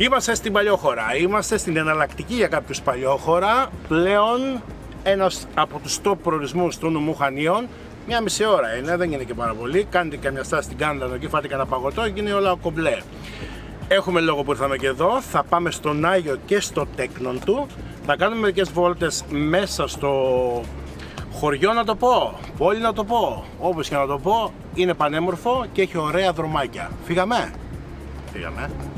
Είμαστε στην Παλιόχώρα, είμαστε στην εναλλακτική για κάποιους Παλιόχώρα, πλέον ένας από τους top προορισμούς του νομού Χανίων. Μια μισή ώρα είναι, δεν είναι και πάρα πολύ. Κάντε καμιά στάση στην Κάνδανο και φάτε κανένα παγωτό και είναι όλα κομπλέ. Έχουμε λόγο που ήρθαμε και εδώ, θα πάμε στον Άγιο και στο Τέκνον του. Θα κάνουμε μερικές βόλτες μέσα στο χωριό να το πω, πόλη να το πω, όπως και να το πω. Είναι πανέμορφο και έχει ωραία δρομάκια. Φύγαμε! Φύγαμε.